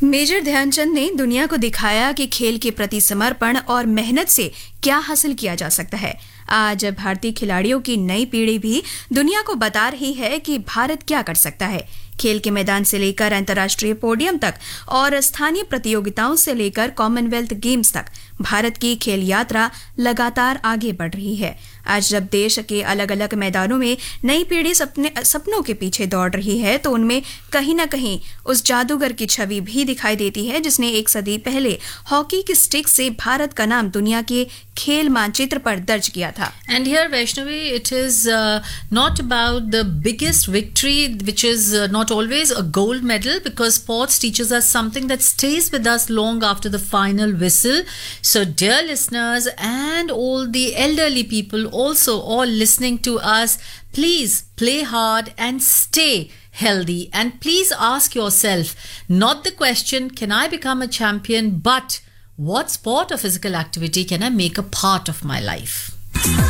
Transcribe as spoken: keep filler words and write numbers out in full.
Major Dhyanchand ने दुनिया को दिखाया कि खेल के प्रति समर्पण और मेहनत से क्या हासिल किया जा सकता है। आज भारतीय खिलाड़ियों की नई पीढ़ी भी दुनिया को बता रही है कि भारत क्या कर सकता है। खेल के मैदान से लेकर अंतर्राष्ट्रीय पोडियम तक और स्थानीय प्रतियोगिताओं से लेकर कॉमनवेल्थ गेम्स तक भारत की खेल यात्रा लगातार आगे बढ़ रही है। आज जब देश के अलग अलग मैदानों में नई पीढ़ी सपने सपनों के पीछे दौड़ रही है, तो उनमें कहीं न कहीं उस जादूगर की छवि भी दिखाई देती है जिसने एक सदी पहले हॉकी की स्टिक से भारत का नाम दुनिया के खेल मानचित्र पर दर्ज किया था। And here, Vaishnavi, it is uh, not about the biggest victory, which is uh, not always a gold medal, because sports teaches us something that stays with us long after the final whistle. So, dear listeners and all the elderly people also all listening to us, please play hard and stay healthy. And please ask yourself, not the question, can I become a champion, but what sport or physical activity can I make a part of my life?